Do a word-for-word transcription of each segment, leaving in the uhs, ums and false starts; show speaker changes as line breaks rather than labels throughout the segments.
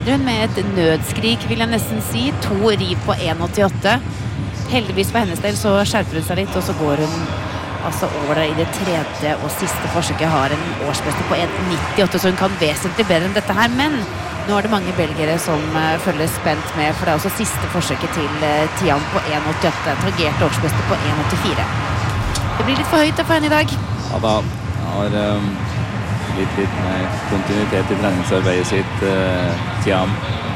Hun med et nødskrik, vil jeg nesten si. To riv på en komma åttiåtte. Heldigvis for hennes del så skjerper hun seg litt, og så går hun altså over der i det tredje og siste forsøket. Har en årsbeste på en komma nittiåtte, så hun kan vesentlig bedre enn dette her. Men nå er det mange belgere som uh, følger spent med, for det er også siste forsøket til uh, Thiam på en komma åttiåtte. Tangerte årsbeste på en komma åttifire. Det blir litt for høyt for henne i dag.
Ja da, har um, litt, litt mer kontinuitet i treningsarbeidet sitt. Uh, Thiam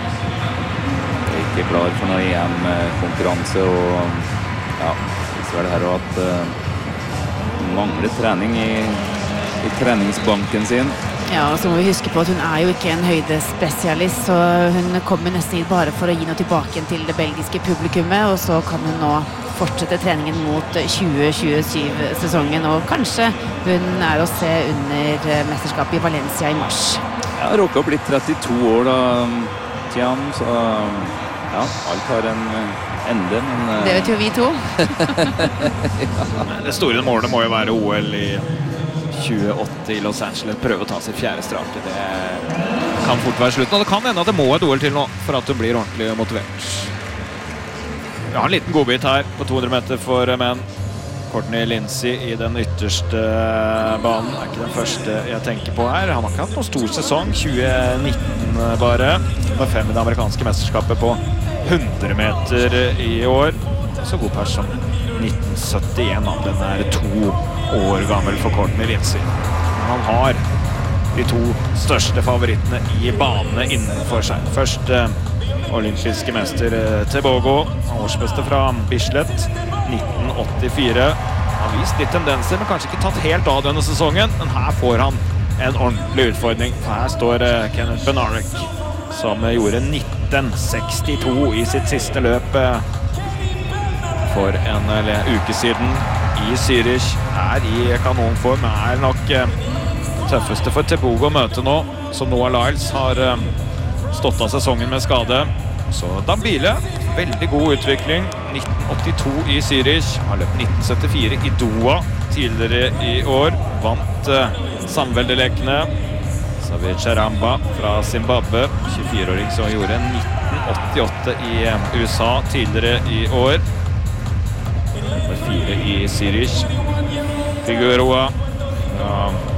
er ikke klar for noe E M-konkurranse, og ja, så er det her også at uh, mangler trening i, i treningsbanken sin.
Ja, og så må vi huske på at hun er jo ikke en høydespesialist, så hun kommer nesten hit bare for å gi noe tilbake til det belgiske publikummet, og så kan hun nå fortsette treningen mot tjue tjuesju-sesongen, og kanskje hun er å se under mesterskapet i Valencia i mars.
Ja, Råka har blitt trettito år da, Thiam, så ja, alt har en ende, men...
Det vet jo vi to.
Ja. Det store målet må jo være O L i tjueåtte i Los Angeles, prøve å ta sitt fjerde strake. Det kan fort være slutten, og det kan hende at det må et O L til nå, for at du blir ordentlig motivert. Vi har en liten godbit her på to hundre meter for menn. Courtney Lindsay i den ytterste banen er ikke den første jeg tenker på her. Han har ikke hatt noen stor sesong, tjue nitten bare. Med fem i det amerikanske mesterskapet på hundre meter i år. Så god pers som nitten syttien, den er to år gammel for Courtney Lindsay. Han har de to største favorittene i banene innenfor seg. Først eh, olympiske mester eh, Tebogo, årsbeste fra Bislett, nitten åttifire. Han har vist litt tendenser, men kanskje ikke tatt helt av denne sesongen. Men her får han en ordentlig utfordring. Her står eh, Kenneth Benarek, som eh, gjorde nitten sekstito i sitt siste løp eh, for en eller, uke siden i Zürich. Er i kanonform, er nok eh, tøffeste for Tebogo å møte nå, som Noah Lyles har eh, stått av sesongen med skade. Så Dambile, veldig god utvikling, nitten åttito i Zürich, har løpt nitten syttifire i Doha tidligere i år, vant eh, samveldelekene. Xavier Charamba fra Zimbabwe, tjuefire-åring som gjorde nitten åttiåtte i eh, U S A tidligere i år. Nummer fire i Zürich. Figueroa fra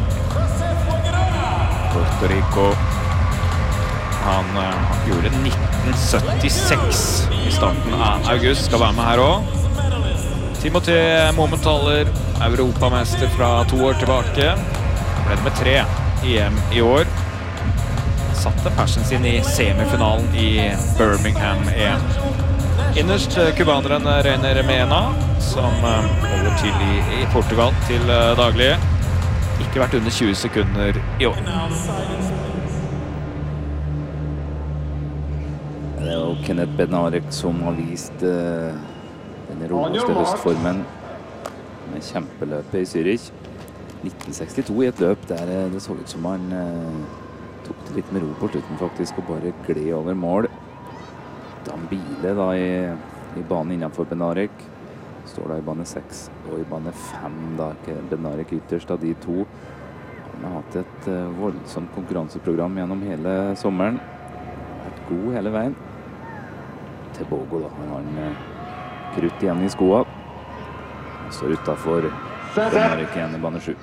Puerto Rico. Han, han gjorde nitten syttiseks i starten av august, skal være med her også. Timothée Momentaler, europamester fra to år tilbake. Ble med tre E M i år. Satte persen sin i semifinalen i Birmingham E M. Innerst kubaneren Reiner Mena, som holder til i, i Portugal til daglig. Ikke vært under tjue sekunder i år.
Det er jo Kenneth Benarek som har vist uh, denne roligste høstformen med kjempeløpet i Zürich. nitten sekstito i et løp der det så ut som han uh, tok det litt med ro på slutten faktisk, og bare gled over mål. Dambile da i, i banen innenfor Benarek. Står da i bane seks og i bane fem da, Benarek ytterst av de to. Han har hatt et uh, voldsomt konkurranseprogram gjennom hele sommeren. Vært god hele veien. Tebogo da, han har en uh, krutt igjen i skoa. Han står utenfor Benarek igjen i bane sju.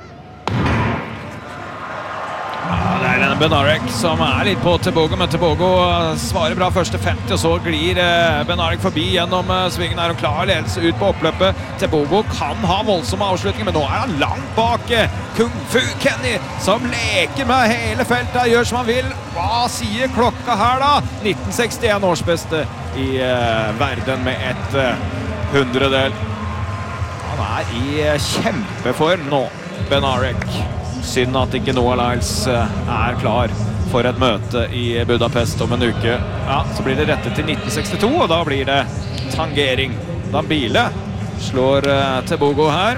Ja, det er denne Benarek som er litt på Tebogo, men Tebogo svarer bra første femti, og så glir Benarek forbi gjennom svingen her og klar ledelse ut på oppløpet. Tebogo kan ha voldsomme avslutninger, men nå er han langt bak Kung Fu Kenny, som leker med hele feltet, gjør som han vil. Hva sier klokka her da? nitten sekstien årsbeste i uh, verden med et uh, hundredel. Han er i kjempeform nå, Benarek. Synd at ikke Noah Lyles er klar for et møte i Budapest om en uke. Ja, så blir det rettet til nitten sekstito, og da blir det tangering. Dambile slår uh, Tebogo her.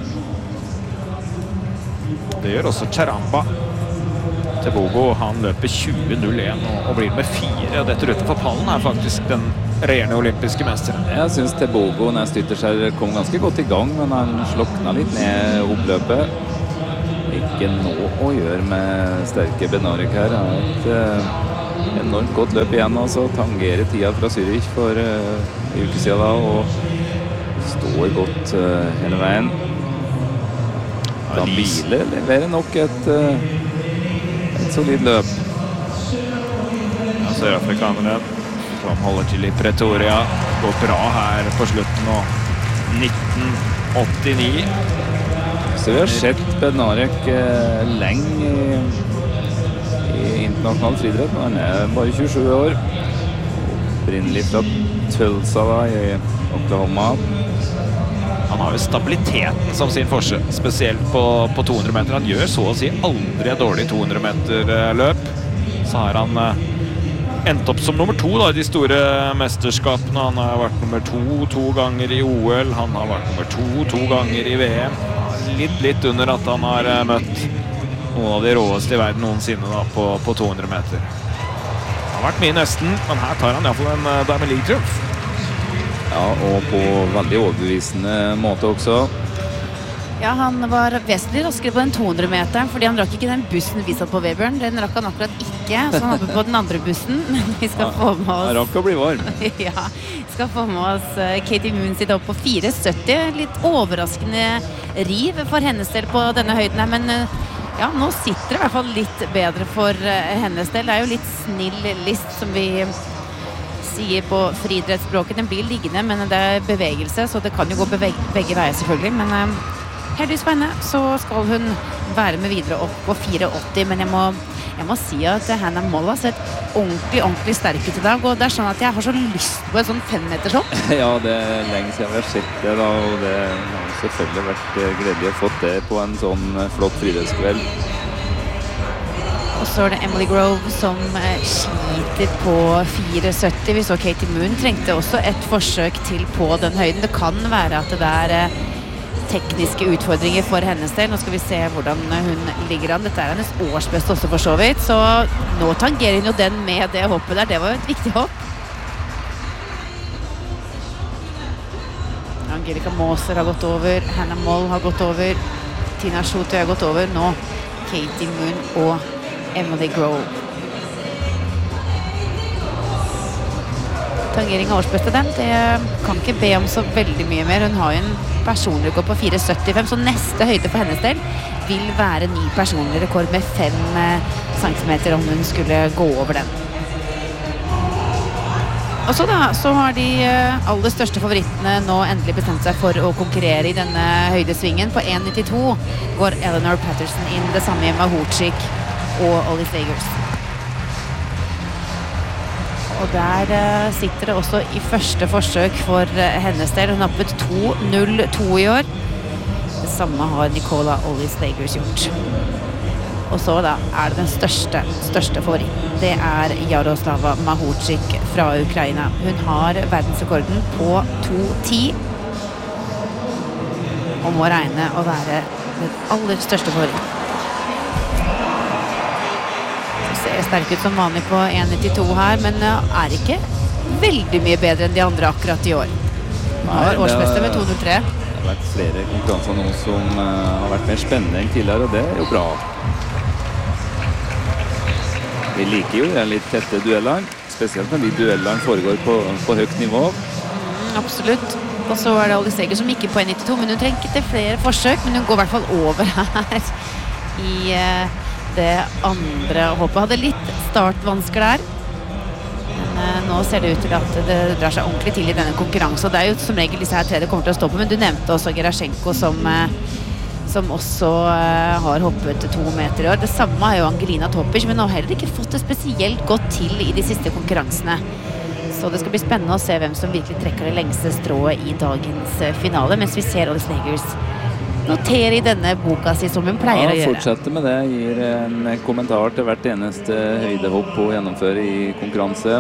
Det gjør også Charamba. Tebogo, han løper tjue null en og, og blir med fire, og dette utenfor pallen er faktisk den regjerende olympiske mesteren.
Jeg synes Tebogo nest ytterst kom ganske godt i gang, men han slokna litt ned oppløpet. Ikke nå å gjøre med sterke Benarek her. Et uh, enormt godt løp igjen, altså. Tangerer tida fra Zürich for uh, en uke siden da, og står godt uh, hele veien. Dabile leverer nok et, uh, et solid løp.
Ja, Sør-Afrikanere som holder til i Pretoria. Går bra her på slutten nå. nitten åttini.
Så vi har sett Bednarek uh, lenge i, i internasjonal friidrett. Han er bare tjuesju år. Opprinnelig fra Tulsa da, i Oklahoma.
Han har jo stabiliteten som sin forse, spesielt på, på to hundre meter. Han gjør så å si aldri et dårlig to hundre meter løp. Så har han uh, endt opp som nummer to da, i de store mesterskapene. Han har vært nummer to to ganger i O L. Han har vært nummer to to ganger i V M. Litt, litt under at han har uh, møtt noen av de råeste i verden noensinne da, på, på to hundre meter. Det har vært mye nesten, men her tar han i hvert fall en uh, Diamond League-triumf.
Ja, og på veldig overbevisende måte også.
Ja, han var vesentlig raskere på den to hundre meteren, fordi han rakk ikke den bussen vi satt på Webern. Den rakk han akkurat ikke, så han hoppet på den andre bussen. Men vi skal ja, få med oss...
Han rakk å bli varm.
Ja, vi skal få med oss Katie Moon sitt opp på fire sytti. Litt overraskende riv for hennes del på denne høyden her, men ja, nå sitter det i hvert fall litt bedre for hennes del. Det er jo litt snill list, som vi sier på friidrettsspråket. Den blir liggende, men det er bevegelse, så det kan jo gå beveg begge veier selvfølgelig, men heldigvis for henne så skal hun være med videre opp på fire åtti, men jeg må, jeg må si at Hannah Moll har sett ordentlig, ordentlig sterk ut i dag, og det er sånn at jeg har så lyst på en sånn femmetershopp.
Ja, det er lenge siden vi har sett det da, og det har selvfølgelig vært gledelig å få det på en sånn flott friidrettskveld.
Og så er det Emily Grove som sliter på fire sytti. Vi så Katie Moon trengte også et forsøk til på den høyden. Det kan være at det er tekniske utfordringer for hennes del. Nå skal vi se hvordan hun ligger an. Dette er hennes årsbeste også for så vidt. Så nå tangerer hun jo den med det hoppet der. Det var jo et viktig hopp. Angelica Moser har gått over. Hannah Moll har gått over. Tina Schoute har gått over. Nå Katie Moon og Emily Grove. Tangering av årsbeste den, det kan ikke be om så veldig mye mer. Hun har jo en personlig rekord på fire syttifem, så neste høyde for hennes del vil være ny personlig rekord med fem centimeter om hun skulle gå over den. Og så da, så har de aller største favorittene nå endelig bestemt seg for å konkurrere i denne høydesvingen. På en nittito går Eleanor Patterson inn, det samme med Mahuchik og Ollie Slegers. Og der uh, sitter det også i første forsøk for uh, hennes del. Hun har hoppet to null to i år. Det samme har Nicola Ollie Slegers gjort. Og så da er det den største, største favoritten. Det er Jaroslava Mahuchik fra Ukraina. Hun har verdensrekorden på to ti. Og må regne å være den aller største favoritten. Ser sterk ut som vanlig på en nittito her, men er ikke veldig mye bedre enn de andre akkurat i år. Hun har årsbeste med to null tre.
Det har vært flere konkurranser nå som uh, har vært mer spennende enn tidligere, og det er jo bra. Vi liker jo de litt tette duellene, spesielt når de duellene foregår på, på høyt nivå.
Mm, absolutt. Og så er det Ollie Slegers som ikke på en nittito, men hun trenger ikke flere forsøk, men hun går i hvert fall over her i... Uh, det andre hoppet. Hadde litt startvansker der, men eh, nå ser det ut til at det drar seg ordentlig til i denne konkurransen, og det er jo som regel disse her tre det kommer til å stå på, men du nevnte også Gerashenko som, eh, som også eh, har hoppet to meter i år. Det samme har jo Angelina Topic, men har heller ikke fått det spesielt godt til i de siste konkurransene. Så det skal bli spennende å se hvem som virkelig trekker det lengste strået i dagens finale, mens vi ser Ollie Slegers notere i denne boka si som hun pleier
ja,
å gjøre.
Fortsette med det, gir en kommentar til hvert eneste høydehopp å gjennomføre i konkurranse.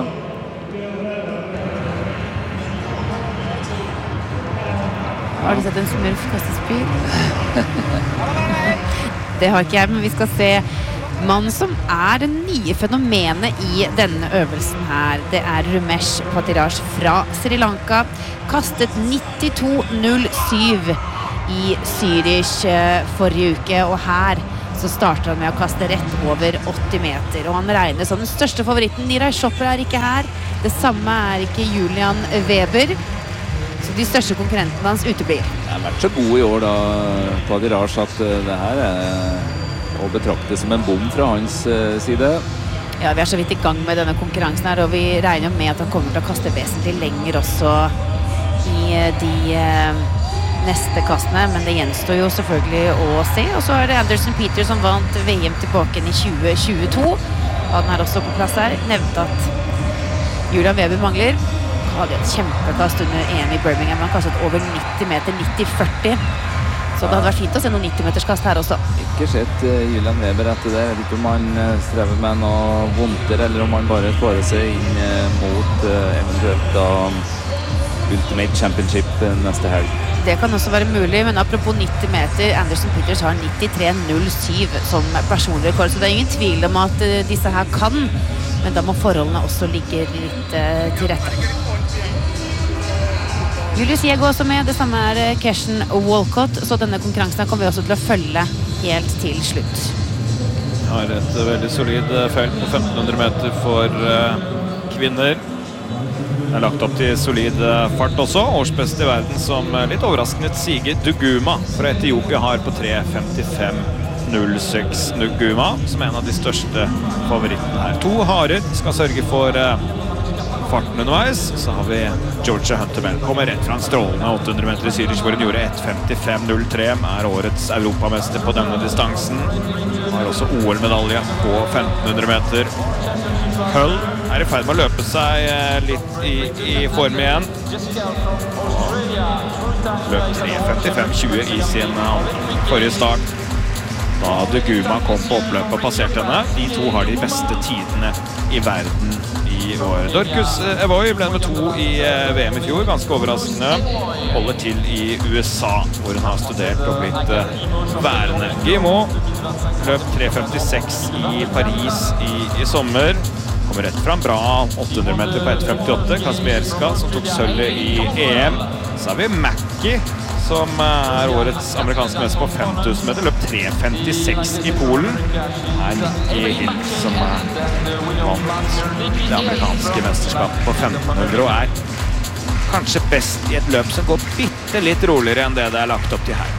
Har du sett en smurf kaste spyr? Det har ikke jeg, men vi skal se mannen som er det nye fenomenet i denne øvelsen her. Det er Rumesh Patiraj fra Sri Lanka. Kastet nittito null syv i Zürich forrige uke, og her så starter han med å kaste rett over åtti meter, og han regner som den største favoritten. Niraj Chopra er ikke her, det samme er ikke Julian Weber, så de største konkurrentene hans uteblir.
Det har vært så god i år da, Padiraj, at det her er å betrakte som en bom fra hans side.
Ja, vi er så vidt i gang med denne konkurransen her, og vi regner med at han kommer til å kaste vesentlig lenger også i de eh, neste kastene, men det gjenstår jo selvfølgelig å se. Og så er det Anderson Peter som vant V M tilbake i tjue tjueto. Han er også på plass her. Nevnte at Julian Weber mangler. Han hadde et kjempekast under E M i Birmingham. Han kastet over nitti meter, nitti førti. Så det hadde vært fint å se noen nitti meters kast her også.
Ikke sett uh, Julian Weber etter det. Jeg vet ikke om han uh, strever med noe vondter, eller om han bare sparer seg inn uh, mot uh, eventuelt da Ultimate Championship uh, neste helg.
Det kan også være mulig, men apropos nitti meter, Anderson Peters har nittitre null syv som personlig rekord, så det er ingen tvil om at uh, disse her kan, men da må forholdene også ligge litt uh, til rette. Julius Jego også med, det samme er uh, Keshen Walcott, så denne konkurransen kommer vi også til å følge helt til slutt.
Vi har et uh, veldig solid uh, felt på femten hundre meter for uh, kvinner. Det er lagt opp til solid fart også. Årsbeste i verden som litt overraskende Sige Duguma fra Etiopia har på tre femtifem null seks. Duguma som er en av de største favorittene her. To harer skal sørge for farten underveis. Så har vi Georgia Hunter-Bell. Kommer rett fra en strålende åtte hundre meter i Zürich hvor hun gjorde ett femtifem null tre. Er årets europamester på denne distansen. Har også O L-medalje på femten hundre meter. Hull er i ferd med å løpe seg litt i, i form igjen. Løp tre femtifem tjue i sin forrige start. Da Duguma kom på oppløpet og passerte henne. De to har de beste tidene i verden i år. Dorcus Evoy ble med to i V M i fjor, ganske overraskende. Holder til i U S A, hvor hun har studert og blitt værende. Guillemot løp tre femtiseks i Paris i, i sommer. Kommer rett fra en bra åtte hundre meter på ett femtiåtte. Kazmierska som tok sølvet i E M. Så har vi Mackie, som er årets amerikanske mester på fem tusen meter. Løp tre femtiseks i Polen. Er Nikki Hill som vant det amerikanske mesterskapet på femten hundre og er kanskje best i et løp som går bitte litt roligere enn det det er lagt opp til her.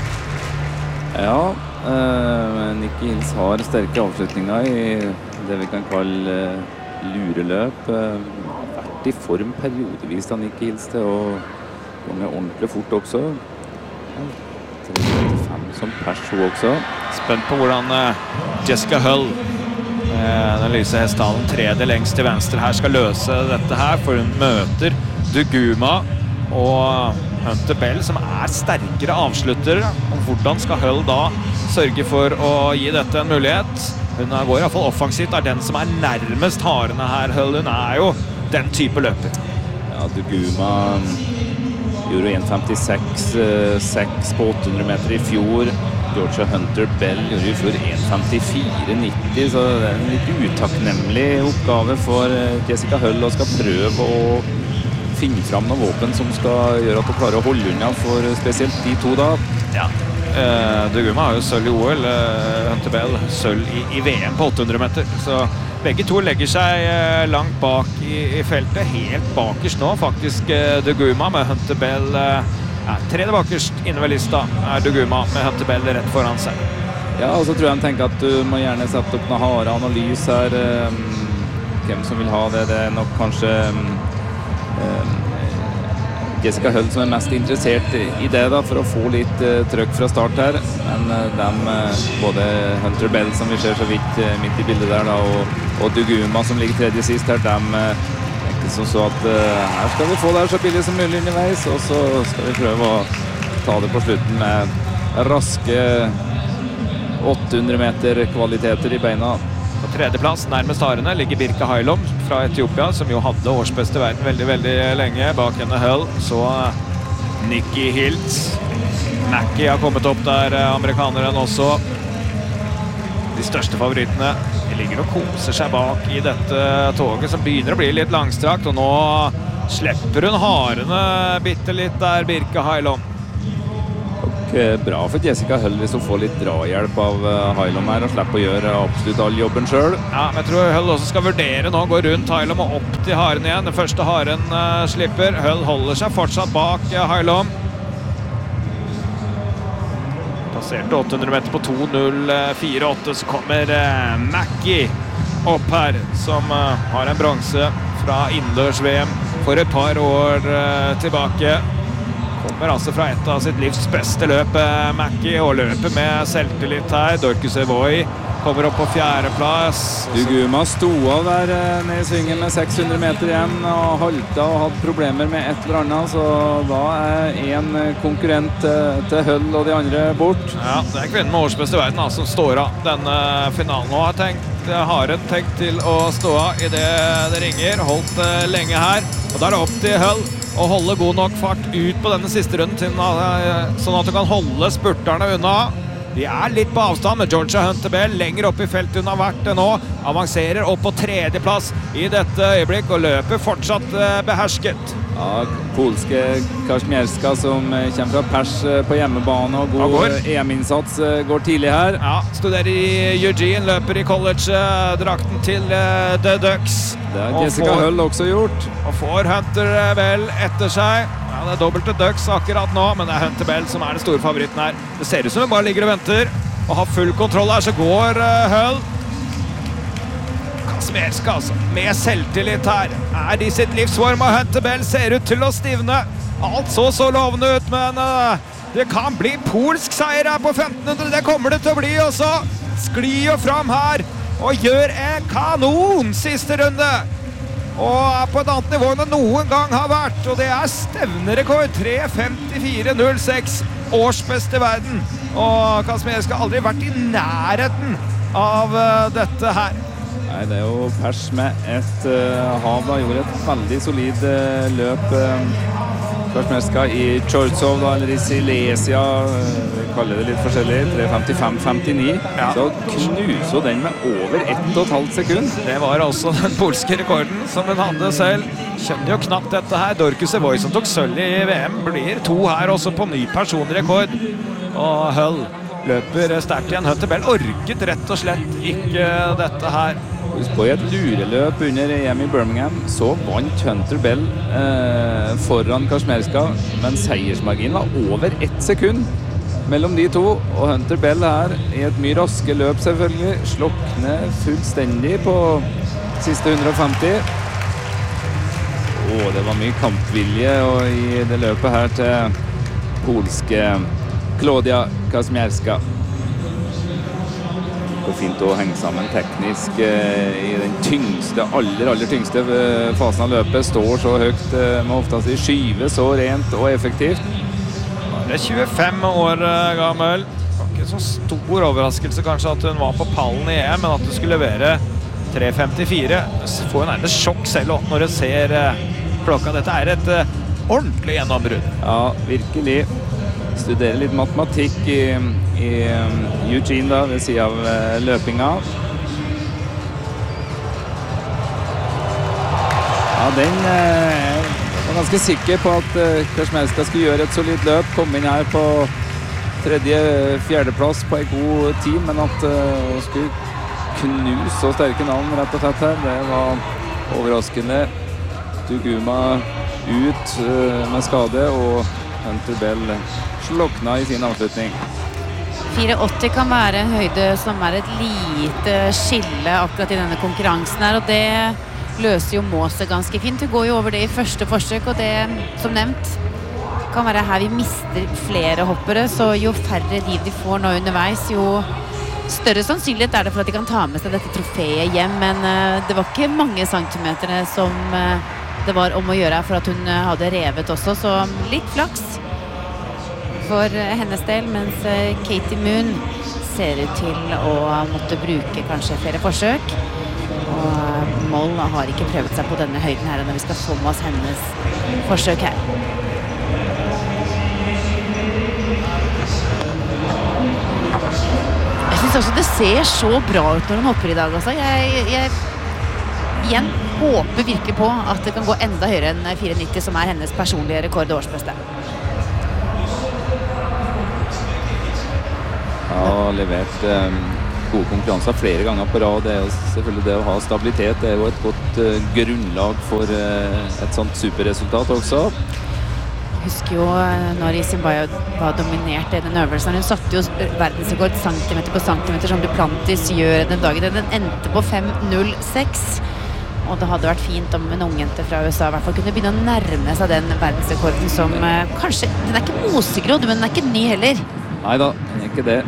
Ja, uh, Nikki Hills har sterke avslutninger i det vi kan kalle uh, lureløp. Uh, vært i form periodevis da Nikki Hills til å gå med ordentlig fort også. tre trettifem som pers hun også.
Spent på hvordan uh, Jessica Hull, uh, den lyse hestehalen tredje lengst til venstre her, skal løse dette her, for hun møter Duguma og Hunter Bell, som er sterkere avsluttere. Og hvordan skal Hull da sørge for å gi dette en mulighet? Hun går i hvert fall offensivt, er den som er nærmest harene her. Hull, hun er jo den type løper.
Ja, Duguma gjorde en femtiseks seks på åtte hundre meter i fjor. Georgia Hunter Bell gjorde i fjor en femtifire nitti, så det er en litt utakknemlig oppgave for Jessica Hull og skal prøve å finne fram noen våpen som skal gjøre at hun klarer å holde unna for spesielt de to da.
Ja, uh, Duguma har jo sølv i O L, uh, Hunter Bell sølv i, i V M på åtte hundre meter, så begge to legger seg uh, langt bak i, i feltet, helt bakerst nå faktisk uh, Duguma med Hunter Bell uh, ja, tredje bakerst inne ved lista er Duguma med Hunter Bell rett foran seg.
Ja, og så tror jeg han tenker at du må gjerne sette opp noen harde analys her, um, hvem som vil ha det, det er nok kanskje um, Jessica Hull som er mest interessert i det da, for å få litt uh, trøkk fra start her, men uh, dem, uh, både Hunter Bell som vi ser så vidt uh, midt i bildet der da, og, og Duguma som ligger tredje sist her, dem uh, tenker som så at uh, her skal vi få det her så billig som mulig underveis, og så skal vi prøve å ta det på slutten med raske åtte hundre meter kvaliteter i beina.
På tredjeplass, nærmest harene, ligger Birka Hailom fra Etiopia, som jo hadde årsbeste i verden veldig, veldig lenge. Bak henne Hull, så Nikki Hills. Mackie har kommet opp der, amerikaneren også. De største favorittene, de ligger og koser seg bak i dette toget, som begynner å bli litt langstrakt, og nå slipper hun harene bitte litt der, Birka Hailom.
bra for Jessica Hull hvis hun får litt drahjelp av Hylom her og slipper å gjøre absolutt all jobben selv.
Ja, men jeg tror Hull også skal vurdere nå å gå rundt Hylom og opp til haren igjen. Den første haren uh, slipper. Hull holder seg fortsatt bak uh, Hylom. Passerte åtte hundre meter på to null fire åtte, så kommer uh, Mackie opp her, som uh, har en bronse fra innendørs-V M for et par år uh, tilbake. Kommer altså fra et av sitt livs beste løp, Mackie, og løper med selvtillit her. Dorcus Evoy kommer opp på fjerdeplass.
Duguma sto av der ned i svingen med seks hundre meter igjen og halta og hadde problemer med et eller annet, så da er en konkurrent til Hull og de andre bort.
Ja, det er kvinnen med årsbeste i verden da, som står av denne finalen og har tenkt, haren tenkt til å stå av i det det ringer. Holdt lenge her, og da er det opp til Hull å holde god nok fart ut på denne siste runden til, sånn at du kan holde spurterne unna. De er litt på avstand med Georgia Hunter Bell lenger opp i feltet hun har vært det nå. Avanserer opp på tredjeplass i dette øyeblikk og løper fortsatt behersket.
Ja, polske Kazmierska som kommer fra pers på hjemmebane og god E M-innsats går tidlig her.
Ja, studerer i Eugene, løper i college-drakten til The Ducks.
Det har Jessica får, Hull også gjort.
Og får Hunter Bell etter seg. Ja, det er dobbelt til Ducks akkurat nå, men det er Hunter Bell som er den store favoritten her. Det ser ut som hun bare ligger og venter og har full kontroll her, så går uh, Hull. Kazmierska altså, med selvtillit her, er i sitt livsform, og Hunter Bell ser ut til å stivne. Alt så så lovende ut, men uh, det kan bli polsk seier her på femten hundre. Det kommer det til å bli også. Sklir jo fram her og gjør en kanon siste runde. Og er på et annet nivå enn det noen gang har vært. Og det er stevnerekord tre femtifire null seks, årsbest i verden. Og Kazmierska har aldri vært i nærheten av uh, dette her.
Nei, det er jo pers med et uh, hav da, gjorde et veldig solid uh, løp uh, Kazmierska i Chortsov da, eller i Silesia, uh, vi kaller det litt forskjellig, tre femtifem femtini, ja. Så knuser den med over ett og et halvt sekund.
Det var altså den polske rekorden som hun hadde selv. Kjenner jo knapt dette her. Dorcus Evoy som tok sølv i V M, blir to her også på ny personrekord. Og Hull løper sterkt igjen. Hunter Bell orket rett og slett ikke dette her.
Husk på, i et lureløp under E M i Birmingham så vant Hunter Bell eh, foran Kazmierska, men seiersmarginen var over ett sekund mellom de to, og Hunter Bell her i et mye raske løp selvfølgelig slokner fullstendig på siste hundre og femti. Åh, det var mye kampvilje og i det løpet her til polske Klaudia Kazmierska. Det er fint å henge sammen teknisk eh, i den tyngste, aller, aller tyngste fasen av løpet. Står så høyt eh, med ofte si skyve så rent og effektivt.
Det er tjuefem år gammel. Ikke så stor overraskelse kanskje at hun var på pallen i E M, men at hun skulle levere tre femtifire. Får hun nærmest sjokk selv når hun ser eh, klokka. Dette er et eh, ordentlig gjennombrudd.
Ja, virkelig. Studerer litt matematikk i, i Eugene da, ved siden av uh, løpinga. Ja, den uh, var ganske sikker på at uh, Kazmierska skulle gjøre et solid løp, komme inn her på tredje, fjerdeplass på en god tid, men at uh, skulle knuse så sterke navn rett og slett her, det var overraskende. Duguma ut uh, med skade, og Hunter Bell slokna i sin avslutning.
fire åtti kan være en høyde som er et lite skille akkurat i denne konkurransen her, og det løser jo Måse ganske fint. Hun går jo over det i første forsøk, og det, som nevnt, kan være her vi mister flere hoppere, så jo færre liv de får nå underveis, jo større sannsynlighet er det for at de kan ta med seg dette trofeet hjem, men uh, det var ikke mange centimeterne som uh, det var om å gjøre for at hun uh, hadde revet også, så litt flaks for hennes del, mens Katie Moon ser ut til å måtte bruke kanskje flere forsøk. Og Moll har ikke prøvet seg på denne høyden her når vi skal få med oss hennes forsøk her. Jeg synes også det ser så bra ut når hun hopper i dag. Altså. Jeg, jeg igjen håper virkelig på at det kan gå enda høyere enn fire nitti, som er hennes personlige rekord og årsbeste.
har levert um, gode konkurranser flere ganger på rad. Det er jo selvfølgelig det å ha stabilitet. Det er jo et godt uh, grunnlag for uh, et sånt superresultat også.
Jeg husker jo når Isimbaya var dominert i den øvelsen. Hun satte jo verdensrekord centimeter på centimeter som Duplantis gjør den dagen. Den endte på fem null seks. Og det hadde vært fint om en ungjente fra U S A i hvert fall kunne begynne å nærme seg den verdensrekorden som uh, kanskje, den er ikke mosegrodd, men den er ikke ny heller.
Neida, den er ikke det.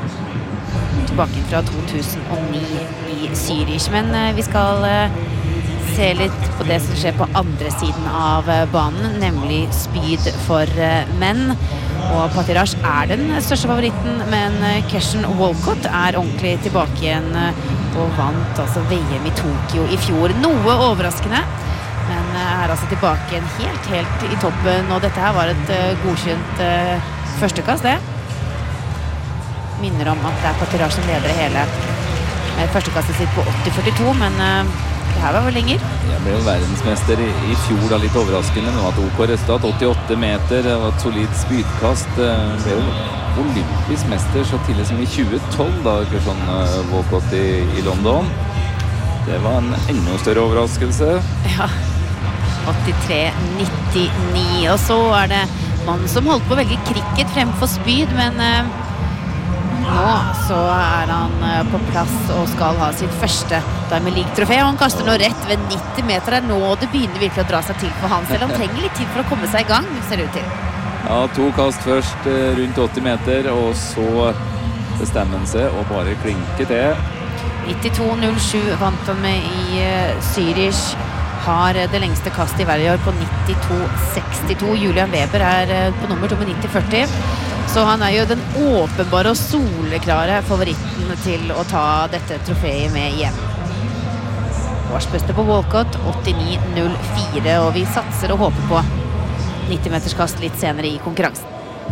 Tilbake fra to tusen og ni i Zürich, men uh, vi skal uh, se litt på det som skjer på andre siden av uh, banen, nemlig spyd for uh, menn. Og Patiraj er den største favoritten, men uh, Keshen Wolcott er ordentlig tilbake igjen uh, og vant altså V M i Tokyo i fjor. Noe overraskende, men uh, er altså tilbake igjen helt, helt i toppen, og dette her var et uh, godkjent uh, førstekast, det. Minner om at det er Patiraj som leder det hele med førstekastet sitt på åtti førtito, men uh, det her var vel lenger.
Jeg ble jo verdensmester i, i fjor, da litt overraskende, men at OK resultat, åttiåtte meter, og et solid spydkast, uh, ble jo olympisk mester så tidlig som i tjue tolv, da, ikke sånn uh, Wolcott i, i London. Det var en enda større overraskelse.
Ja, åttitre nittini, og så er det mannen som holdt på å velge cricket fremfor spyd, men uh, nå så er han uh, på plass og skal ha sitt første Diamond League-trofé. Han kaster nå rett ved nitti meter. Det er nå det begynner virkelig å dra seg til for han, selv han trenger litt tid for å komme seg i gang, ser det ut til.
Ja, to kast først uh, rundt åtti meter, og så bestemmer han seg og bare klinker til.
nittito null sju vant han med i uh, Zürich. Har uh, det lengste kastet i verden i år på nittito sekstito. Julian Weber er uh, på nummer to med nitti førti. Så han er jo den åpenbare og soleklare favoritten til å ta dette trofeet med hjem. Årsbeste på Wolcott, åttini null fire, og vi satser og håper på nitti meters kast litt senere i konkurransen.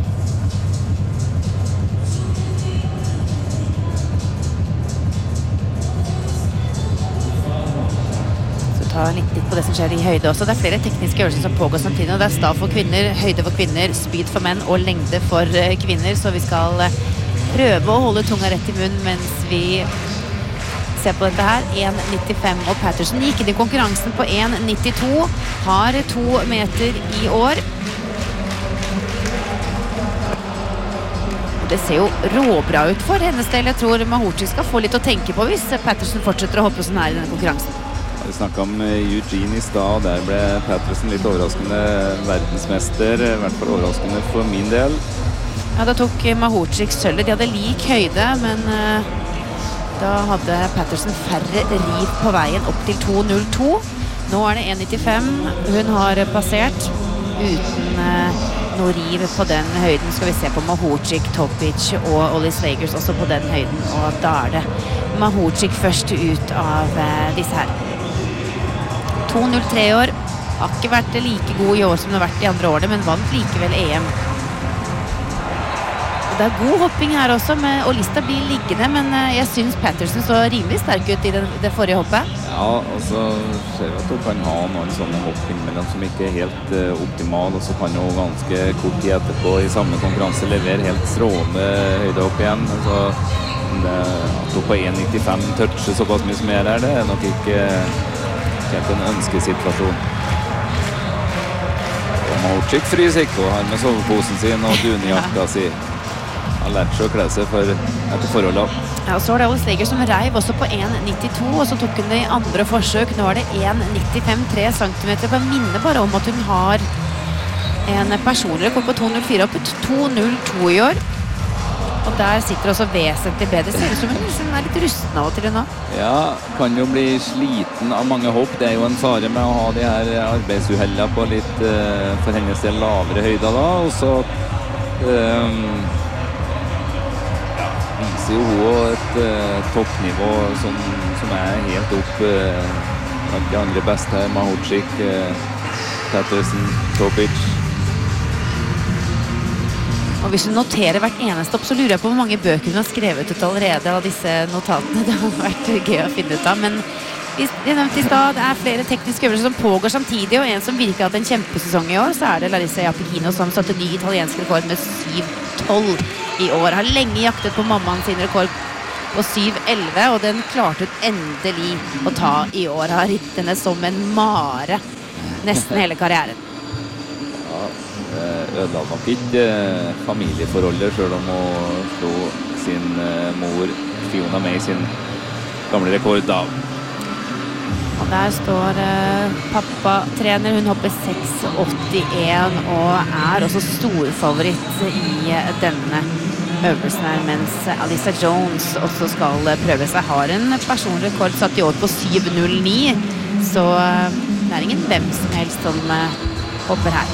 Så ta litt, litt på det som skjer i høyde også. Det er flere tekniske øvelser som pågår samtidig, og det er stav for kvinner, høyde for kvinner, spyd for menn og lengde for kvinner, så vi skal prøve å holde tunga rett i munnen mens vi ser på dette her. én nittifem, og Patterson gikk inn i konkurransen på én nittito, har to meter i år. Det ser jo råbra ut for hennes del. Jeg tror Mahouchi skal få litt å tenke på hvis Patterson fortsetter å hoppe sånn her i denne konkurransen.
Vi snakket om Eugene i stad, der ble Patterson litt overraskende verdensmester, i hvert fall overraskende for min del.
Ja, da tok Mahouchi sølvet. De hadde lik høyde, men uh, da hadde Patterson færre riv på veien opp til to null to. Nå er det én nittifem. Hun har passert uten uh, noe riv på den høyden. Skal vi se på Mahouchi, Topic og Ollie Slagers også på den høyden, og da er det Mahouchi først ut av uh, disse her. to null tre år. Har ikke vært like god i år som det har vært i andre årene, men vant likevel E M. Det er god hopping her også, med, og lista blir liggende, men jeg synes Patterson så rimelig sterk ut i det, det forrige hoppet.
Ja, og så ser vi at hun kan ha noen sånne hopping med dem som ikke er helt uh, optimal, og så kan hun ganske kort tid etterpå i samme konkurranse levere helt strålende høydehopp igjen. Altså, det, at hun på én nittifem toucher såpass mye som er der, det er nok ikke helt en ønskesituasjon. Og Mahouchi fryser ikke, og har med soveposen sin og dunjakka si. Han lærte seg å kle seg for, etter forholdet.
Ja, og så var det Ollie Slagers som reiv også på én nittito, og så tok hun det i andre forsøk. Nå er det én nittifem, tre centimeter. Jeg minner bare om at hun har en personlig rekord på to null fire, opp to null to i år. Og der sitter også vesentlig bedre. Ser ut som hun er litt rusten av og til nå.
Ja, kan jo bli sliten av mange hopp. Det er jo en fare med å ha de her arbeidsuhellene på litt, uh, for hennes del, lavere høyder da. Og så um, viser jo hun et uh, toppnivå som, som er helt opp uh, blant de andre beste her. Mahouchi, uh, Patterson, Topic.
Og hvis hun noterer hvert eneste opp, så lurer jeg på hvor mange bøker hun har skrevet ut allerede av disse notatene. Det har vært gøy å finne ut av, men vi nevnte i stad, det er flere tekniske øvelser som pågår samtidig, og en som virkelig har hatt en kjempesesong i år, så er det Larissa Japikino som satte ny italiensk rekord med syv tolv i år. Har lenge jaktet på mammaen sin rekord på syv elleve, og den klarte hun endelig å ta i år. Har ritt henne som en mare nesten hele karrieren.
Ja, ødela nok ikke familieforholdet, selv om hun slo sin mor Fiona May sin gamle rekord da.
Og der står uh, pappa-trener. Hun hopper seks åttien og er også storfavoritt i denne øvelsen her, mens Alyssa Jones også skal prøve seg. Har en personlig rekord satt i år på syv null ni, så uh, det er ingen hvem som helst som uh, hopper her.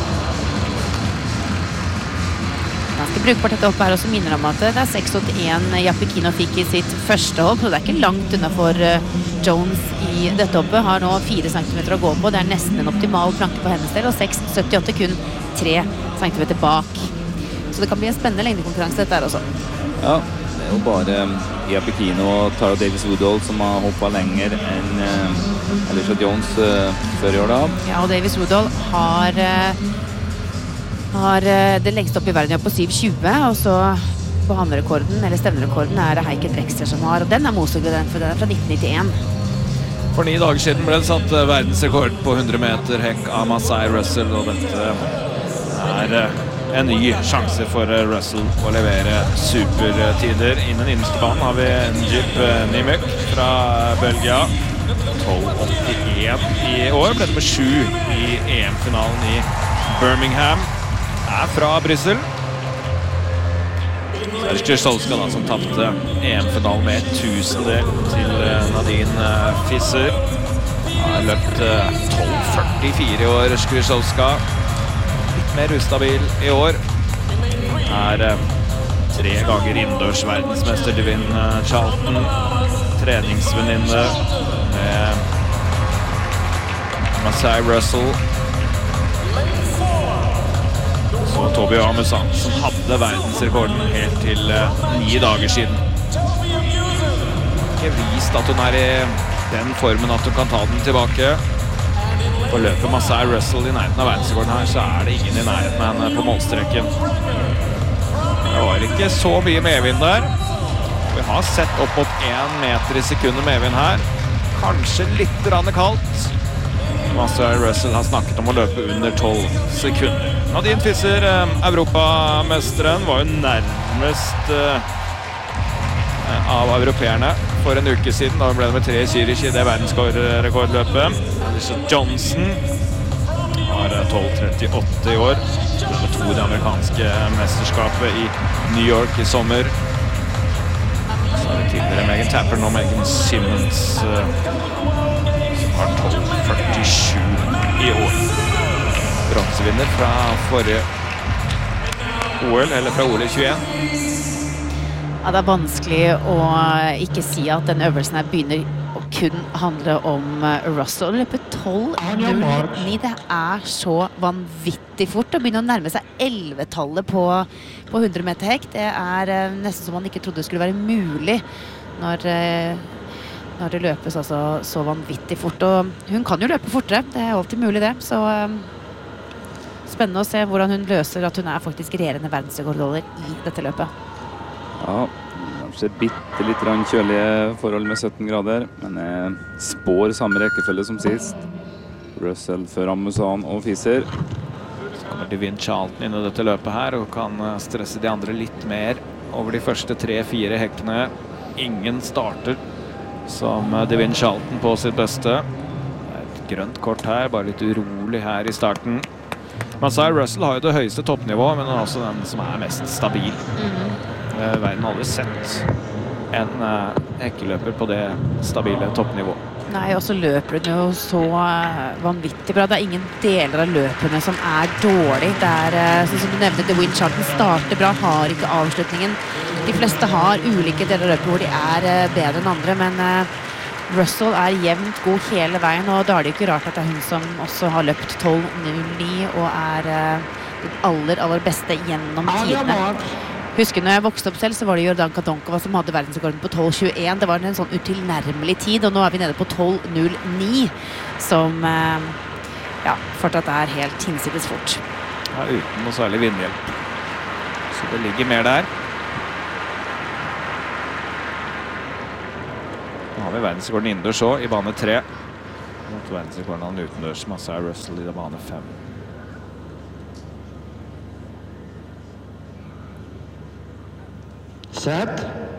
Ganske brukbart dette hoppet her, og så minner om at det er seks åttien Japikino fikk i sitt første hopp, og det er ikke langt unna for Jones i dette hoppet. Har nå fire centimeter å gå på, det er nesten en optimal planke på hennes del, og seks syttiåtte kun tre centimeter bak. Så det kan bli en spennende lengdekonkurranse dette her også.
Ja, det er jo bare Japikino og Tara Davis-Woodall som har hoppet lenger enn uh, Alyssa Jones uh, før i år da.
Ja, og Davis-Woodall har... Uh, har det lengste opp i verden på syv tjue, og så på hamnerekorden, eller stevnerekorden, er det Heike Drexler som har, og den er Mosog, for den er fra nitten nittien.
For ni dager siden ble det satt verdensrekord på hundre meter hekk av Masai Russell, og dette er en ny sjanse for Russell å levere supertider. Innen innerste banen har vi Njip Nimuk fra Belgia. tolv åttien i år, ble det med sju i E M-finalen i Birmingham. Er fra Bryssel. Så er det Krzyzewska da som tappte E M-finalen med tusendel til Nadine Fisser. Har løpt tolv førtifire i år, Krzyzewska. Litt mer ustabil i år. Er tre ganger innendørs verdensmester Devin Charlton. Treningsvenninne med Masai Russell. Så Tobi Amusan, som hadde verdensrekorden helt til uh, ni dager siden. Ikke vist at hun er i den formen at hun kan ta den tilbake. På løpet Masai Russell i nærheten av verdensrekorden her, så er det ingen i nærheten av henne på målstreken. Det var ikke så mye medvind der. Vi har sett opp mot en meter i sekundet medvind her. Kanskje litt rann kaldt. Masai Russell har snakket om å løpe under tolv sekunder. Nadine Fisser, europamesteren, var jo nærmest uh, av europeerne for en uke siden. Da ble det med tre i Zürich i det verdensrekordløpet. Alyssa Johnson har tolv trettiåtte i år. Det ble med to i det amerikanske mesterskapet i New York i sommer. Så er det tidligere Megan Tapper og Megan Simmons uh, som har tolv førtisju i år. Bronsevinner fra forrige O L, eller fra O L i tjueen.
Ja, det er vanskelig å ikke si at den øvelsen her begynner å kun handle om Russell. Å løpe tolv null ni, det er så vanvittig fort. Å begynne å nærme seg elleve-tallet på, på hundre meter hekk. Det er nesten som man ikke trodde det skulle være mulig når, når det løpes altså så vanvittig fort. Og hun kan jo løpe fortere, det er alltid mulig det. Så spennende å se hvordan hun løser at hun er faktisk regjerende verdensrekordholder i dette løpet.
Ja, kanskje bitte litt kjølige forhold med sytten grader, men jeg spår samme rekkefølge som sist. Russell før Amusan og Fisser.
Så kommer Devin Charlton inn i dette løpet her og kan stresse de andre litt mer over de første tre-fire hekkene. Ingen starter som Devin Charlton på sitt beste. Det er et grønt kort her, bare litt urolig her i starten. Masai Russell har jo det høyeste toppnivået, men han er også den som er mest stabil. Mm-hmm. Verden har aldri sett en uh, hekkeløper på det stabile toppnivået.
Nei, og så løper hun jo så uh, vanvittig bra. Det er ingen deler av løpene som er dårlig. Det er, uh, sånn som du nevnte, Devin Charlton starter bra, har ikke avslutningen. De fleste har ulike deler av løpet hvor de er uh, bedre enn andre, men uh, Russell er jevnt god hele veien, og da er det ikke rart at det er hun som også har løpt tolv null ni og er uh, den aller, aller beste gjennom tidene. Husker når jeg vokste opp selv, så var det Jordanka Donkova som hadde verdensrekorden på tolv tjueen. Det var en sånn utilnærmelig tid, og nå er vi nede på tolv null ni, som uh, ja, fortsatt er helt hinsides fort.
Ja, uten noe særlig vindhjelp. Så det ligger mer der. Nå har vi verdensrekorden innendørs også, i bane tre. Mot verdensrekorden han utendørs, Masai Russell i bane fem.
Set.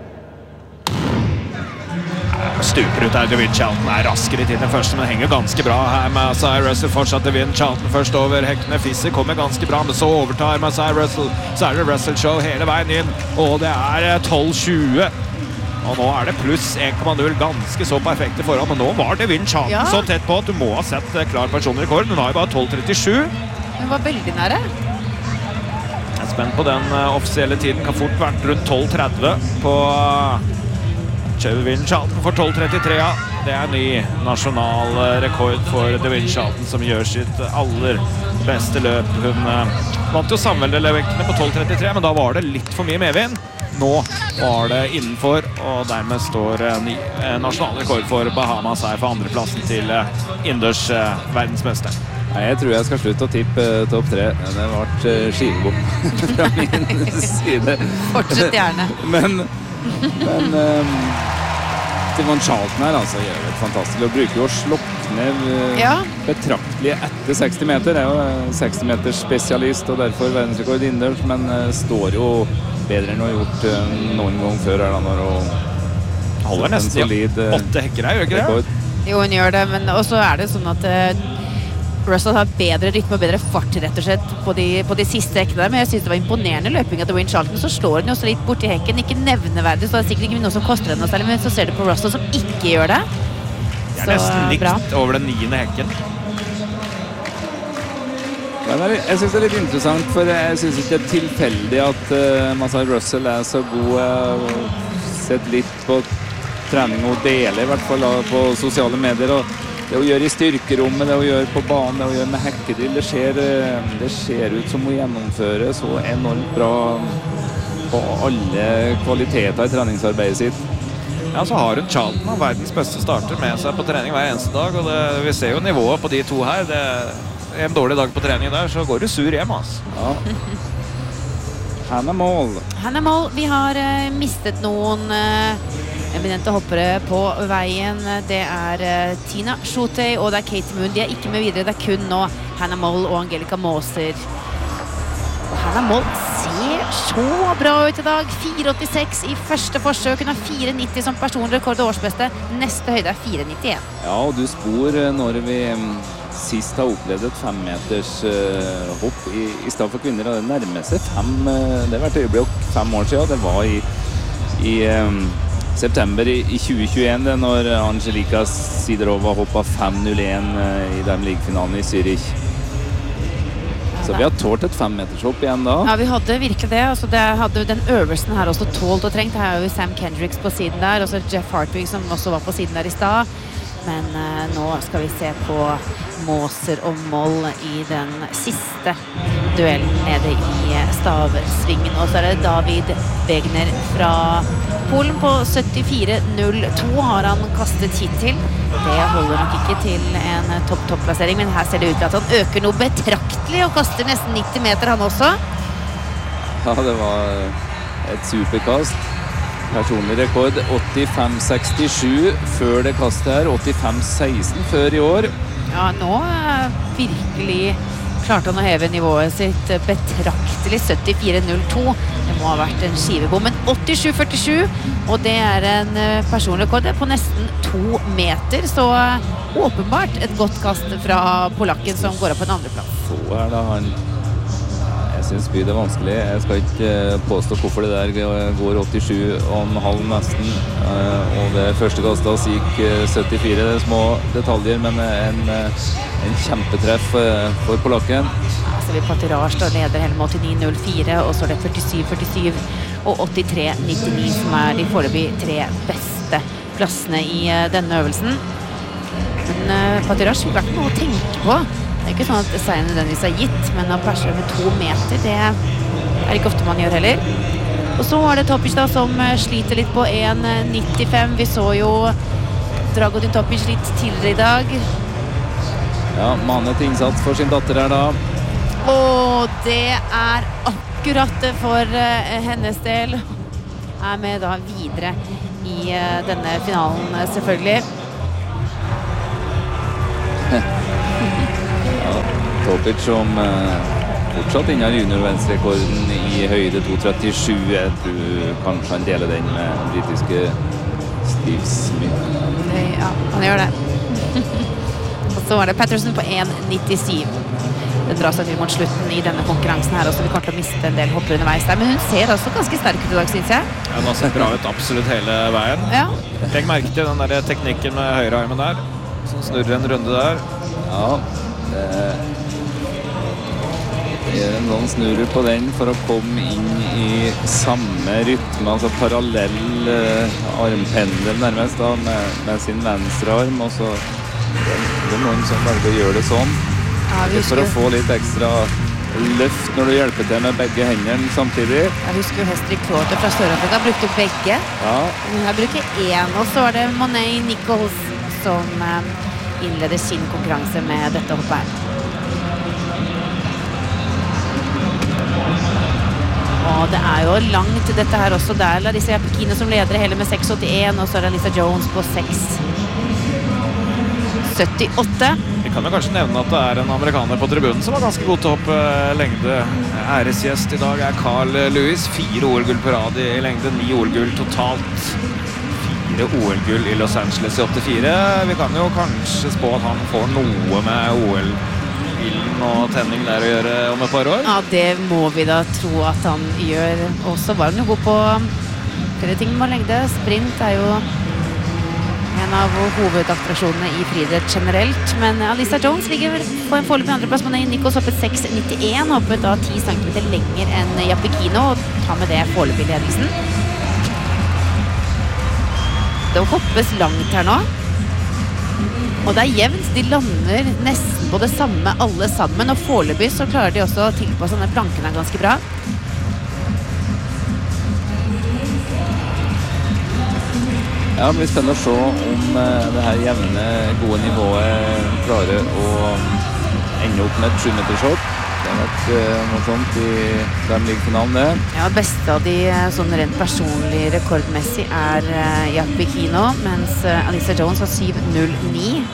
Stuper ut her, Devin Charlton er raskere i tiden første, men henger ganske bra her. Masai Russell fortsatt Devin Charlton først over hekkene. Fisser kommer ganske bra, men så overtar Masai Russell. Så er det Russell Show hele veien inn, og det er tolv tjue. Og nå er det pluss en komma null, ganske så perfekte forhold, men nå var Devin Charlton ja. Så tett på at du må ha sett klar personrekord. Hun har jo bare tolv trettisju.
Hun var veldig nære.
Jeg er spent på den offisielle tiden, kan fort vært rundt tolv tretti på Devin Charlton for tolv trettitre, ja. Det er ny nasjonal rekord for Devin Charlton, som gjør sitt aller beste løp. Hun vant jo samveldevektene på tolv trettitre, men da var det litt for mye medvind. Nå var det innenfor, og dermed står ny nasjonal rekord for Bahamas her for andreplassen til innendørs verdensmester.
Nei, jeg tror jeg skal slutte å tippe topp tre. Det ble skivebom fra min side.
Fortsett gjerne.
Men, men um, Devin Charlton her altså, gjør det fantastisk. Og bruker jo å slokne uh, ja. betraktelig etter seksti meter. Det er jo seksti meters spesialist, og derfor verdensrekord innendørs, men uh, står jo bedre enn hun har gjort uh, noen gang før her da, når hun
holder nesten solid, uh, åtte hekker her, gjør ikke det?
Jo, hun gjør det, men også er det sånn at uh, Russell har bedre rytme og bedre fart rett og slett på de, på de siste hekkene der, men jeg synes det var imponerende løping av Devin Charlton. Så slår hun jo også litt bort i hekken, ikke nevneverdig, så det er sikkert ikke noe som koster henne særlig, men så ser du på Russell som ikke gjør det.
Det er nesten likt bra. Over den niende hekken.
Ja, er, jeg synes det er litt interessant, for jeg synes ikke det er tilfeldig at uh, Masai Russell er så god. Uh, sett litt på trening og deler, i hvert fall uh, på sosiale medier, og det å gjøre i styrkerommet, det å gjøre på banen, det å gjøre med hekkedrill, det ser, det ser ut som å gjennomføre så enormt bra på alle kvaliteter i treningsarbeidet sitt.
Ja, så har hun Charlton av verdens beste starter med seg på trening hver eneste dag, og det, vi ser jo nivået på de to her. Det er en dårlig dag på trening der, så går du sur hjem, altså.
Ja. Hannah Moll.
Hannah Moll, vi har uh, mistet noen uh, eminente hoppere på veien. Det er uh, Tina Schotey og det er Katie Moon. De er ikke med videre, det er kun nå Hannah Moll og Angelica Moser. Og Hannah Moll ser så bra ut i dag. fire åttiseks i første forsøk. Hun har fire nitti som personrekord og årsbeste. Neste høyde er fire nittien.
Ja, og du spor når vi sist har opplevd et femmeters uh, hopp i, i stad for kvinner, og det nærmer seg fem, uh, det har vært øyeblikk fem år siden. Det var i, i um, september i, i tjue tjueen, det, når Angelika Sidorova hoppet fem null én uh, i den ligafinalen i Zürich. Så vi har tålt et femmetershopp igjen da.
Ja, vi hadde virkelig det. Altså, det hadde den øvelsen her også tålt og trengt. Her er jo Sam Kendricks på siden der, og så Jeff Hartwig som også var på siden der i stad. Men uh, nå skal vi se på Moser og Moll i den siste duellen nede i stavsvingen. Og så er det David Wegner fra Polen på syttifire null to har han kastet hittil. Det holder nok ikke til en topp-topp-plassering, men her ser det ut til at han øker noe betraktelig og kaster nesten nitti meter han også.
Ja, det var et superkast. Personlig rekord åttifem sekstisju før det kastet her, åttifem seksten før i år.
Ja, nå virkelig klarte han å heve nivået sitt betraktelig. Syttifire null to. Det må ha vært en skivebom, men åttisju førtisju, og det er en personrekord på nesten to meter, så åpenbart et godt kast fra polakken som går opp på en andre plass.
Så er det han. Jeg synes spyd er vanskelig. Jeg skal ikke påstå hvorfor det der går åttisju og en halv nesten, og det første kastet gikk syttifire. Det er små detaljer, men en, en kjempetreff for polakken.
Ja, så vi Patirage står leder hele med åttini null fire, og så er det førtisju førtisju og åttitre nittini som er de foreløpig tre beste plassene i denne øvelsen. Men uh, Patirage vil være noe å tenke på. Det er ikke sånn at seieren nødvendigvis er gitt, men å perse med to meter, det er ikke ofte man gjør heller. Og så er det Topic da, som sliter litt på en nittifem. Vi så jo Dragutin Topic litt tidligere i dag.
Ja, mannet innsats for sin datter her da.
Og det er akkurat for uh, hennes del. Er med da videre i uh, denne finalen, uh, selvfølgelig.
Ja, Topic som uh, fortsatt innan junior-venstrekorden i høyde to trettisju. Jeg tror kanskje han deler den med den britiske Steve Smith.
Ja, han gjør det. Og så var det Patterson på en nittisju. Det drar seg til mot slutten i denne konkurransen her, og så vi kommer til å miste en del hopper underveis der. Men hun ser også ganske sterk ut i dag, synes jeg.
Ja, hun har sett bra ut absolutt hele veien.
Ja.
Legg merke til den der teknikken med høyrearmen der, som snurrer en runde der.
Ja, det, det gjør en sånn snurrer på den for å komme inn i samme rytme, altså parallell uh, armpendel nærmest da, med, med sin venstre arm, og så det, det er noen som velger å gjøre det sånn.
Ja,
for å få litt ekstra løft når du hjelper til med begge hendene samtidig.
Jeg husker jo Hestrik Klåte fra Sør-Afrika brukte begge.
Ja.
Hun bruker én, og så var det Monet Nichols som uh, innleder sin konkurranse med dette hoppet her. Og det er jo langt dette her også. Der Larissa Yapikino som leder hele med seks åttien, og så er det Alyssa Jones på seks syttiåtte.
Vi kan jo kanskje nevne at det er en amerikaner på tribunen som var ganske god til å hoppe lengde. Æresgjest i dag er Carl Lewis. Fire O L-gull på rad i lengde, ni O L-gull totalt. Fire O L-gull i Los Angeles i åttifire. Vi kan jo kanskje spå at han får noe med O L-ilden og tenning der å gjøre om et par år.
Ja, det må vi da tro at han gjør. Og så var han jo god på flere ting med lengde. Sprint er jo en av hovedattraksjonene i friidrett generelt, men Alyssa Jones ligger på en foreløpig andreplass. Monet Nichols hoppet seks nittien, hoppet da ti centimeter lenger enn Yapikino, og tar med det foreløpig ledelsen. Det hoppes langt her nå, og det er jevnt. De lander nesten på det samme alle sammen, og foreløpig så klarer de også å tilpasse denne plankene ganske bra.
Ja, det blir spennende å se om uh, det her jevne, gode nivået klarer å ende opp med et sju-metershot. Det har vært uh, noe sånt i den liggefinalen, det.
Ja, beste av de sånn rent personlig rekordmessig er uh, Yapikino, mens uh, Alyssa Jones har syv null ni.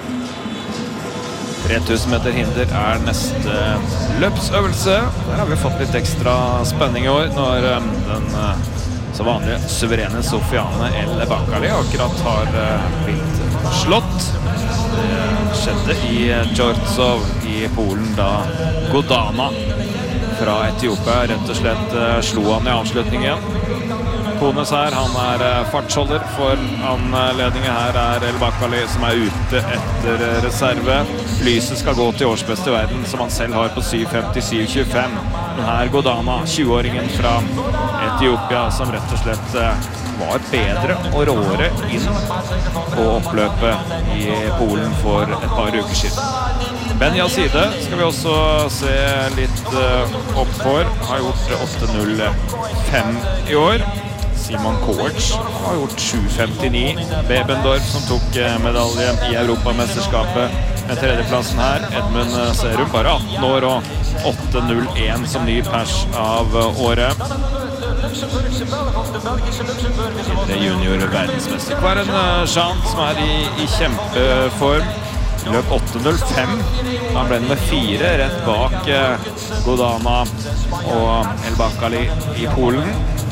tre tusen meter hinder er neste løpsøvelse. Der har vi fått litt ekstra spenning i år når um, den uh, så vanlige suverene Sofiane El Bakali akkurat har uh, blitt slått. Det skjedde i Djortsov i Polen da Godana fra Etiopia rett og slett uh, slo han i avslutningen. Kones her, han er uh, fartsholder for anledningen. Her er El Bakali som er ute etter uh, reserve. Lyset skal gå til årsbeste i verden som han selv har på syv femti syv tjuefem. Men her Godana, tjue-åringen fra Etiopia, som rett og slett uh, var bedre og råere inn på oppløpet i Polen for et par uker siden. Ben Yazide skal vi også se litt uh, opp for. Har gjort åtte null fem i år. Simon Kovac har gjort sju femtini. Bebendorf som tok uh, medalje i Europamesterskapet med tredjeplassen her. Edmund Serum, bare atten år og åtte null en som ny pers av uh, året. Tidligere junior-verdensmester Karen Jean som er i, i kjempeform. Løp åtte null fem. Han ble med fire rett bak eh, Godana og El Bakali i Polen.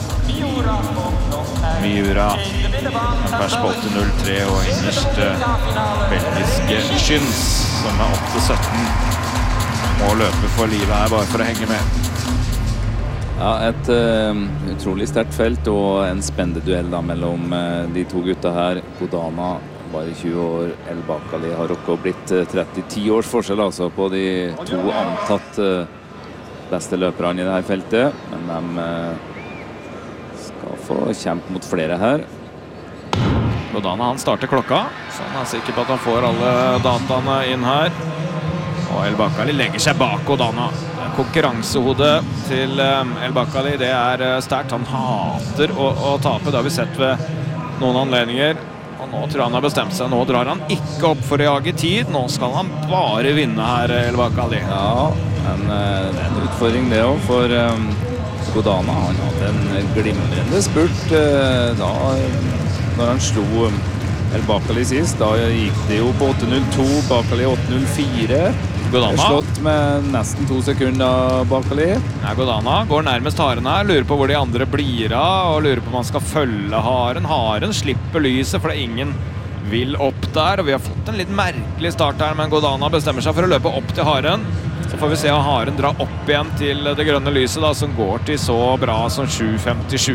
Miura en pers på åtte null tre og innerst eh, belgiske Skyns som er åtte sytten. Må løpe for livet her bare for å henge med.
Ja, et uh, utrolig sterkt felt og en spennende duell da mellom uh, de to gutta her. Godana bare tjue år, El Bakali har også blitt uh, tretti års forskjell altså på de to antatt uh, beste løperne i dette feltet. Men de uh, skal få kjempe mot flere her.
Godana han starter klokka, så han er sikker på at han får alle dataene inn her. Og El Bakali legger seg bak Godana. Konkurransehodet til El Bakali, det er sterkt. Han hater å, å tape, det har vi sett ved noen anledninger. Og nå tror jeg han har bestemt seg. Nå drar han ikke opp for å jage tid. Nå skal han bare vinne her, El Bakali.
Ja, men det er en utfordring det også for um, Godana. Han hadde en glimrende spurt uh, da når han slo El Bakali sist. Da gikk det jo på åtte null to, Bakali åtte null fire.
Godana.
Slått med nesten to sekunder Bakali.
Ja, Godana går nærmest haren her, lurer på hvor de andre blir av, og lurer på om man skal følge haren. Haren slipper lyset, for det er ingen vil opp der, og vi har fått en litt merkelig start her, men Godana bestemmer seg for å løpe opp til haren. Så får vi se om haren drar opp igjen til det grønne lyset, da, som går til så bra som sju femtisju.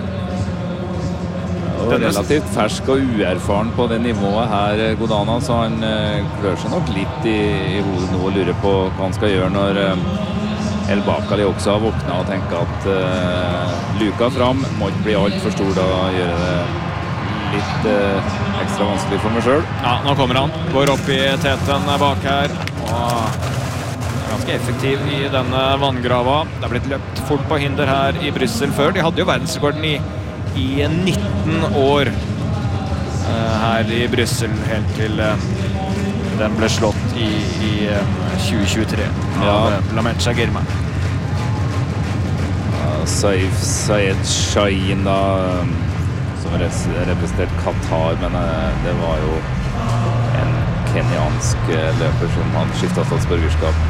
Og relativt fersk og uerfaren på det nivået her, Godana, så han uh, klør seg nok litt i, i hodet nå og lurer på hva han skal gjøre når uh, El Bakali også har våknet og tenker at uh, luka fram må ikke bli alt for stor, da gjør det litt uh, ekstra vanskelig for meg selv.
Ja, nå kommer han. Går opp i teten bak her. Og ganske effektiv i denne vanngrava. Det har blitt løpt fort på hinder her i Bryssel før. De hadde jo verdensrekorden i, i nitten år uh, her i Bryssel, helt til uh, den ble slått i, i uh, tjue tjuetre
ja.
av uh, Lametsja Girma.
Ja, Saif Sayed Shahin da, um, som representert Qatar, men uh, det var jo en kenyansk uh, løper som han skiftet statsborgerskap.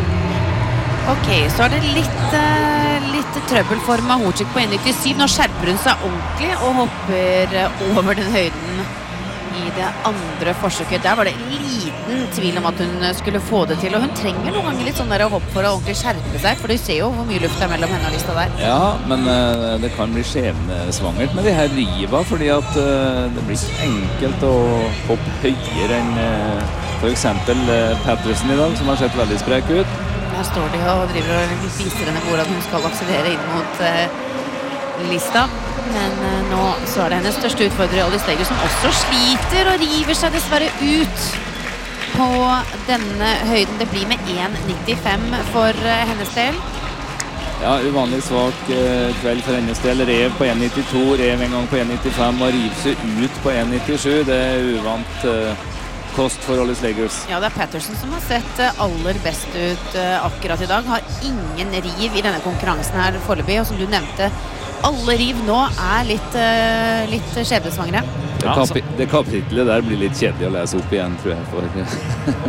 Ok, så er det litt, uh, litt trøbbel for Mahorczyk på en nittisju. Nå skjerper hun seg ordentlig og hopper uh, over den høyden i det andre forsøket. Der var det liten tvil om at hun skulle få det til, og hun trenger noen ganger litt sånn der hopp for å ordentlig skjerpe seg, for du ser jo hvor mye luft er mellom henne og lista der.
Ja, men uh, det kan bli skjebnesvangert med de her riva, fordi at uh, det blir ikke enkelt å hoppe høyere enn uh, for eksempel uh, Patterson i dag, som har sett veldig sprek ut.
Her står de og driver og viser henne hvordan hun skal akselere inn mot uh, lista. Men uh, nå så er det hennes største utfordrer, Aldi Steger, som også sliter og river seg dessverre ut på denne høyden. Det blir med en nittifem for uh, hennes del.
Ja, uvanlig svak uh, kveld for hennes del. Rev på en nittito, rev en gang på en nittifem og river seg ut på en nittisju. Det er uvant uh, kost for Aldi Slegers.
Ja, det er Patterson som har sett aller best ut uh, akkurat i dag. Har ingen riv i denne konkurransen her foreløpig, og som du nevnte, alle riv nå er litt, uh, litt skjebnesvangre.
Det, kapi det kapitlet der blir litt kjedelig å lese opp igjen, tror jeg, for,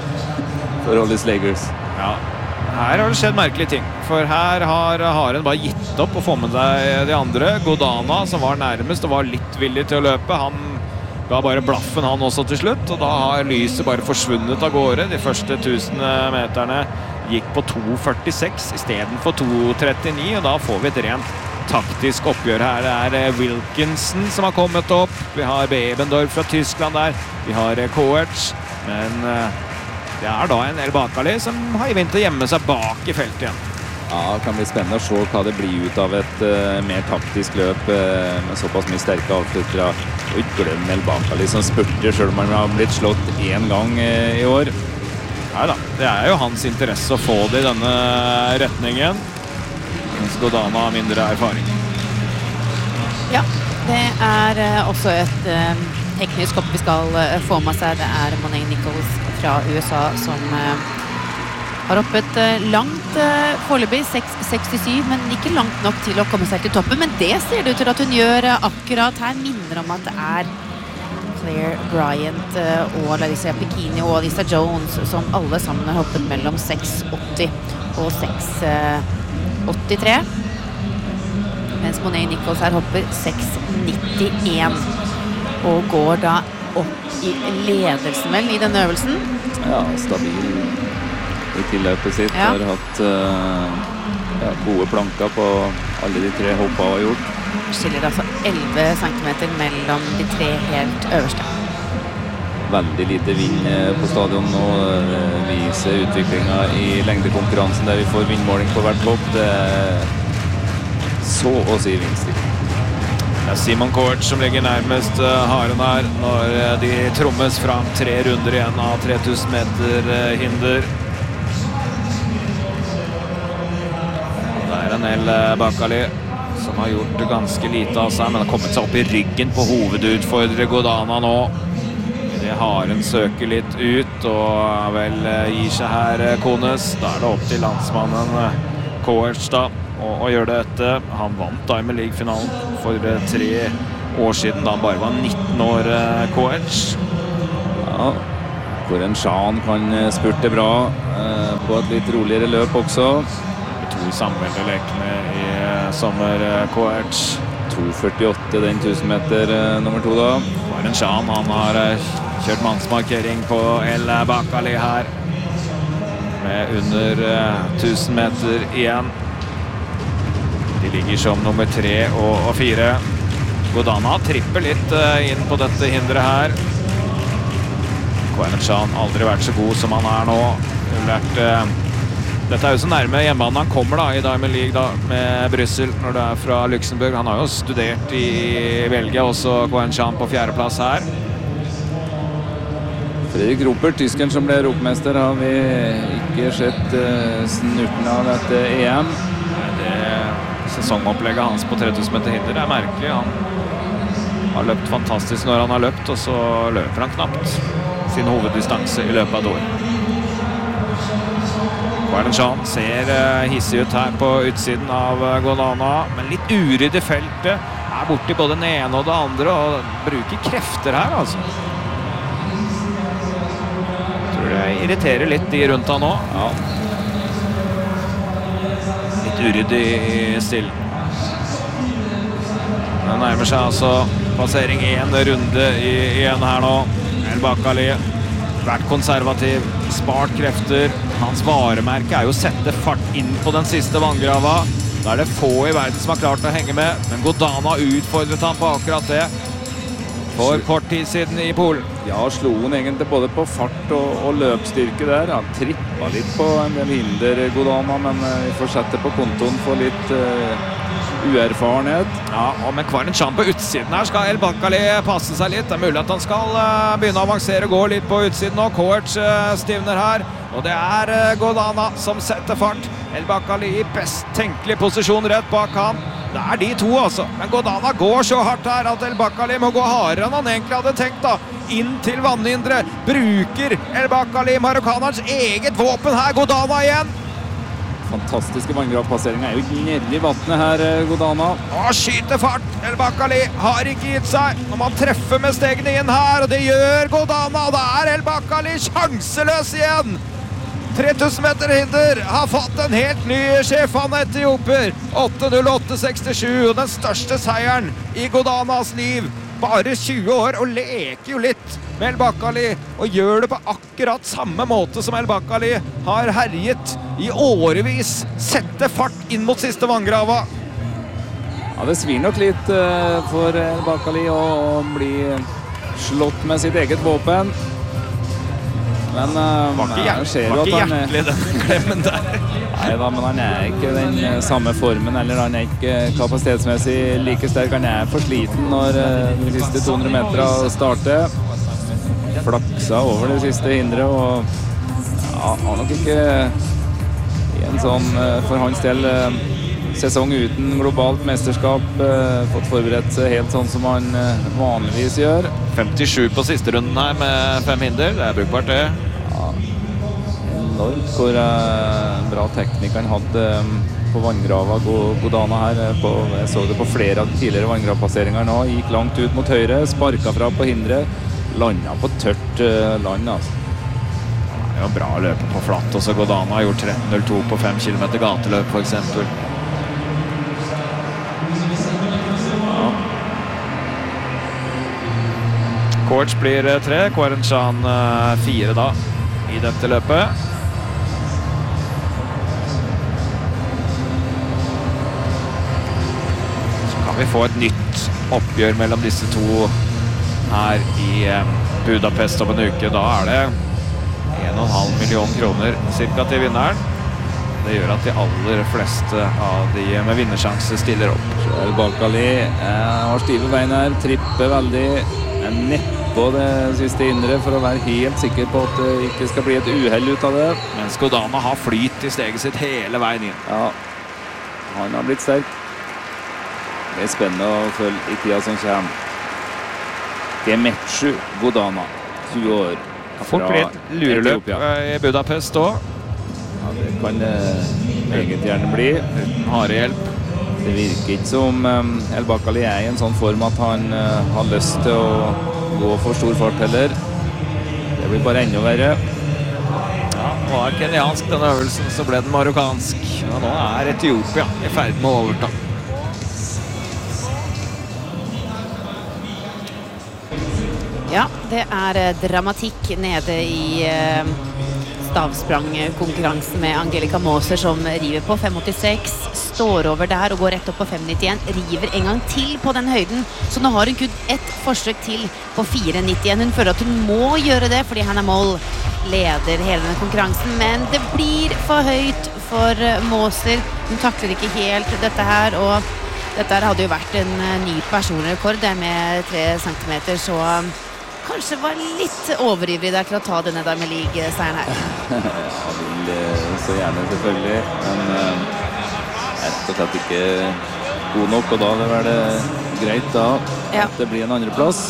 for Aldi Slegers.
Ja, her har det skjedd merkelige ting. For her har haren bare gitt opp å få med seg de andre. Godana, som var nærmest og var litt villig til å løpe, han ga bare blaffen han også til slutt, og da har lyset bare forsvunnet av gårde. De første tusen meterne gikk på to førtiseks i stedet for to trettini, og da får vi et rent taktisk oppgjør her. Det er Wilkinson som har kommet opp. Vi har Bebendorf fra Tyskland der. Vi har Koertz, men det er da en El Bakali som har i vinter gjemme seg bak i feltet igjen.
Ja, det kan bli spennende å se hva det blir ut av et uh, mer taktisk løp uh, med såpass mye sterke avsluttere. Og ikke glem El Bakali som spurter selv om han har blitt slått en gang uh, i år.
Neida, det er jo hans interesse å få det i denne retningen, mens Godana har mindre erfaring.
Ja, det er uh, også et uh, teknisk hopp vi skal uh, få med seg. Det er Monet Nichols fra U S A som uh, har hoppet uh, langt uh, foreløpig, seks sekstisju, men ikke langt nok til å komme seg til toppen. Men det ser det ut til at hun gjør uh, akkurat her. Minner om at det er Claire Bryant uh, og Larissa Pechini og Lisa Jones som alle sammen har hoppet mellom seks åtti og seks åttitre. Mens Monet Nichols her hopper seks nittien og går da opp i ledelsen vel i denne øvelsen.
Ja, stabil i tilløpet sitt.
Ja.
Har hatt uh, ja, gode planker på alle de tre hoppa har gjort.
Skiller altså elleve centimeter mellom de tre helt øverste.
Veldig lite vind på stadion nå. Det viser utviklingen i lengdekonkurransen der vi får vindmåling på hvert hopp. Det er så å si vindstilt.
Det er Simon Koertz som ligger nærmest haren her når de trommes fram tre runder igjen av tre tusen meter hinder. Det er en El Bakali som har gjort ganske lite av seg, men har kommet seg opp i ryggen på hovedutfordrer Godana nå. Det haren søker litt ut og vel gir seg her Kones. Da er det opp til landsmannen Koertz da å gjøre dette. Han vant Diamond League-finalen for tre år siden da han bare var nitten år, Koech.
Ja, Koren-Shan kan spurte bra eh, på et litt roligere løp også.
To samvelde lekene i sommer, Koech.
to førtiåtte den tusen meter eh, nummer to da.
Koren-Shan, han har eh, kjørt mannsmarkering på El Bakkali her. Med under eh, tusen meter igjen. De ligger som nummer tre og, og fire. Godana tripper litt uh, inn på dette hindret her. Koren-Shan aldri vært så god som han er nå. Vært, uh, dette er jo så nærme hjemmebanen han kommer da, i Diamond League da, med Bryssel når det er fra Luxembourg. Han har jo studert i Belgia, også Koren-Shan på fjerdeplass her.
Fredrik Ropert, tyskeren som ble europamester, har vi ikke sett uh, snurten av dette E M.
Det sesongopplegget hans på tre tusen meter hinder er merkelig. Han har løpt fantastisk når han har løpt, og så løper han knapt sin hoveddistanse i løpet av et år. Koren-Shan ser uh, hissig ut her på utsiden av uh, Godana, men litt uryddig feltet. Er borti både den ene og det andre, og bruker krefter her, altså. Jeg tror det irriterer litt de rundt han nå.
Ja.
Uryddig i still. Det nærmer seg altså passering en runde i, igjen her nå. El Bakkali vært konservativ, spart krefter. Hans varemerke er jo å sette fart inn på den siste vanngrava. Da er det få i verden som har klart å henge med, men Godana utfordret han på akkurat det for kort tid siden i Polen.
Ja, slo han egentlig både på fart og, og løpsstyrke der. Han trippa litt på en del hinder, Godana, men uh, vi får sette på kontoen for litt uh, uerfarenhet.
Ja, og med Koren-Shan på utsiden her skal El Bakkali passe seg litt. Det er mulig at han skal uh, begynne å avansere og gå litt på utsiden nå. Koech uh, stivner her, og det er uh, Godana som setter fart. El Bakkali i best tenkelig posisjon rett bak han. Det er de to, altså. Men Godana går så hardt her at El Bakkali må gå hardere enn han egentlig hadde tenkt da. Inn til vannhindre. Bruker El Bakkali marokkanerens eget våpen her. Godana igjen.
Fantastiske vanngravpasseringer. Er jo ikke nede i vattnet her, Godana.
Og skyter fart. El Bakkali har ikke gitt seg. Når man treffer med stegene inn her, og det gjør Godana, og da er El Bakkali sjanseløs igjen. tre tusen meter hinder har fått en helt ny sjef, han etioper. åtte null åtte sekstisju, og den største seieren i Godanas liv. Bare tjue år, og leker jo litt med El Bakkali, og gjør det på akkurat samme måte som El Bakkali har herjet i årevis. Sette fart inn mot siste vanngrava.
Ja, det svir nok litt uh, for El Bakkali å, å bli slått med sitt eget våpen. Men uh,
var ikke, hjert,
ser
var
jo
ikke
at han
hjertelig den klemmen der.
Nei da, men han er ikke den uh, samme formen, eller han er ikke kapasitetsmessig like sterk. Han er for sliten når uh, de siste to hundre meterne starter. Flaksa over det siste hindret, og ja, har nok ikke i en sånn, uh, for hans del, uh, sesong uten globalt mesterskap uh, fått forberedt seg helt sånn som han uh, vanligvis gjør.
femtisju på siste runden her med fem hinder, det er brukbart det.
Ja, enormt hvor uh, bra teknikk han hadde um, på vanngrava Godana her. På, jeg så det på flere av de tidligere vanngravpasseringer nå. Gikk langt ut mot høyre, sparket fra på hindret, landet på tørt uh, land, altså.
Det var bra å løpe på flatt, også Godana har gjort tretten null to på fem kilometer gateløp for eksempel. Koech blir tre, Koren-Shan fire da i dette løpet. Så kan vi få et nytt oppgjør mellom disse to her i Budapest om en uke. Da er det en og en halv million kroner cirka til vinneren. Det gjør at de aller fleste av de med vinnersjanse stiller opp.
El Bakkali eh, har stive bein her, tripper veldig, er nett på det siste hindret for å være helt sikker på at det ikke skal bli et uheld ut av det.
Mens Godana har flyt i steget sitt hele veien inn.
Ja, han har blitt sterk. Det er spennende å følge i tida som kommer. Gemetsu Godana, tjue år.
Fort blir et lureløp i Budapest også.
Ja, det kan det meget gjerne bli.
Uten harehjelp.
Det virker ikke som um, El Bakkali er i en sånn form at han uh, har lyst til å gå for stor fart heller. Det blir bare enda verre.
Ja, det var kenyansk den øvelsen, så ble den marokkansk. Ja, nå er Etiopia i ferd med å overta.
Ja, det er dramatikk nede i uh, stavsprangkonkurransen med Angelica Moser som river på fem åttiseks, står over der og går rett opp på fem nittien, river en gang til på den høyden, så nå har hun kun ett forsøk til på fire nittien. Hun føler at hun må gjøre det fordi Hannah Moll leder hele denne konkurransen, men det blir for høyt for Moser. Hun takler ikke helt dette her, og dette her hadde jo vært en ny personrekord med tre centimeter, så kanskje var litt overivrig der til å ta denne Diamond League-seieren her.
Ja, vil så gjerne selvfølgelig, men uh, rett og slett ikke god nok, og da er det vel greit da
ja.
At det blir en andre plass.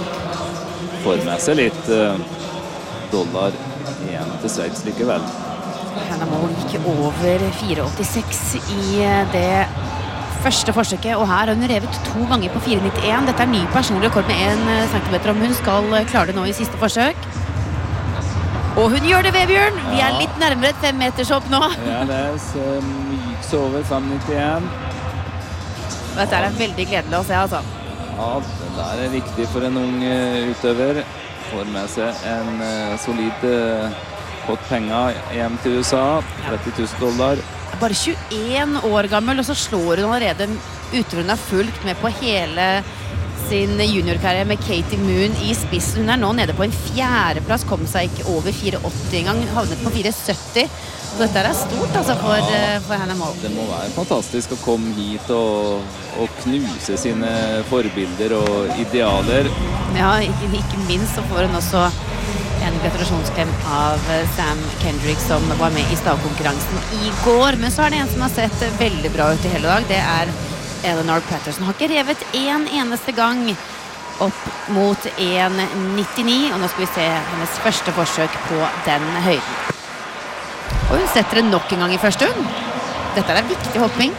Får med seg litt uh, dollar igjen til Sveits likevel.
Hannah Moll gikk over fire åttiseks i det første forsøket, og her har hun revet to ganger på fire nittien. Dette er ny personlig rekord med en centimeter om hun skal klare det nå i siste forsøk. Og hun gjør det, Vebjørn! Vi er litt nærmere et fem meters opp nå.
Ja, det er så myks over fem nittien.
Dette er veldig gledelig å se, altså.
Ja, det der er viktig for en ung utøver. Får med seg en uh, solid uh, pott penger hjem til U S A. tretti tusen dollar.
Bare tjueen år gammel, og så slår hun allerede utøveren har fulgt med på hele sin juniorkarriere med Katie Moon i spissen. Hun er nå nede på en fjerdeplass, kom seg ikke over fire åtti engang, havnet på fire sytti. Så dette er stort altså for, ja, for Hannah Moll.
Det må være fantastisk å komme hit og, og knuse sine forbilder og idealer.
Ja, ikke, ikke minst så får hun også en gratulasjonsklem av Sam Kendrick som var med i stavkonkurransen i går. Men så er det en som har sett veldig bra ut i hele dag. Det er Eleanor Patterson. Har ikke revet en eneste gang opp mot en nittini. Og nå skal vi se hennes første forsøk på den høyden. Og hun setter det nok en gang i første hund. Dette er viktig hopping.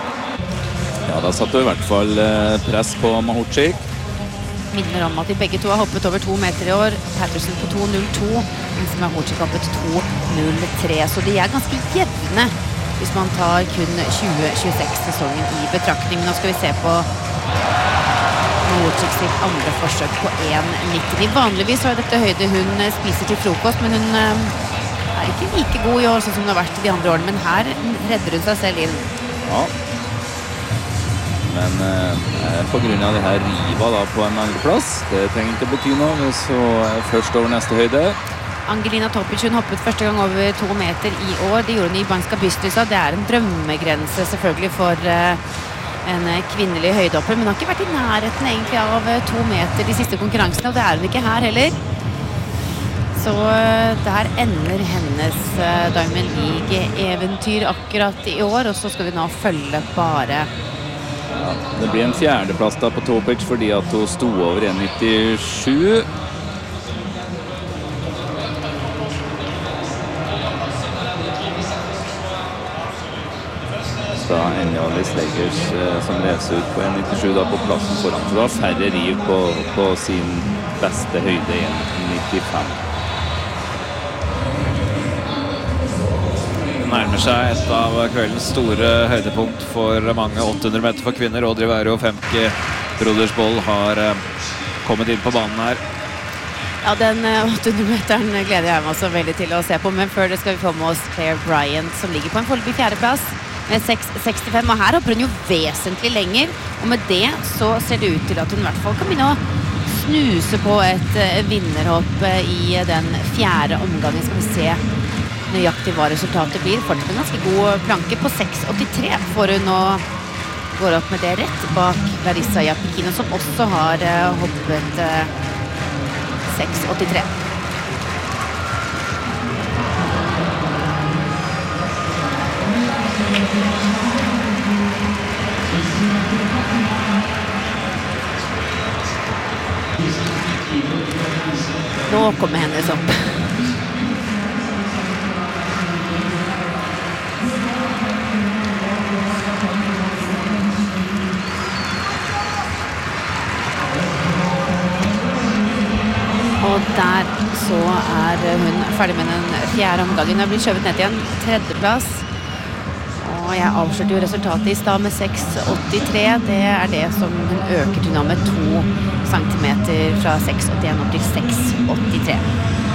Ja, da satt du i hvert fall press på Mahorczyk.
Minner om at de begge to har hoppet over to meter i år. Patterson på to null to, mens Mahorczyk har hoppet to null tre. Så de er ganske jevne hvis man tar kun tjue tjueseks-sesongen i betraktning. Men nå skal vi se på Mahorczyk sitt andre forsøk på en nittini. Vanligvis har dette høyde hun spiser til frokost, men hun er ikke like god i år sånn som hun har vært de andre årene. Men her redder hun seg selv inn.
Ja. Men eh, på grunn av det her riva da på en andre plass, det trenger ikke å bety noe, så først over neste høyde.
Angelina Topic, hun hoppet første gang over to meter i år. Det gjorde hun i Banska Bystrica. Det er en drømmegrense selvfølgelig for eh, en kvinnelig høydehopper, men har ikke vært i nærheten egentlig av to meter de siste konkurransene, og det er hun ikke her heller. Så der ender hennes uh, Diamond League-eventyr akkurat i år, og så skal vi nå følge bare.
Ja, det blir en fjerdeplass da på Topic fordi at hun sto over en nittisju. Da ender Alice Leggers eh, som leser ut på en nittisju da på plassen foran. Så da færre riv på, på sin beste høyde i en nittifem.
Nærmer seg et av kveldens store høydepunkt for mange åtte hundre meter for kvinner. Audrey Vairo og Femke Brodersboll har kommet inn på banen her.
Ja, den åtte hundre meteren gleder jeg meg også veldig til å se på, men før det skal vi få med oss Claire Bryant, som ligger på en foreløpig fjerdeplass med seks sekstifem, og her hopper hun jo vesentlig lenger, og med det så ser det ut til at hun i hvert fall kan begynne å snuse på et vinnerhopp i den fjerde omgangen. Skal vi se nøyaktig hva resultatet blir. Fortsatt en ganske god planke på seks åttitre får hun nå, går opp med det rett bak Larissa Japikino, som også har hoppet seks åttitre. Nå kommer hennes opp. er hun ferdig med den fjerde omgangen. Hun har blitt skjøvet ned igjen. Tredjeplass. Og jeg avslørte jo resultatet i stad med seks åttitre. Det er det som hun øker til nå med to centimeter fra seks åttien opp til seks åttitre.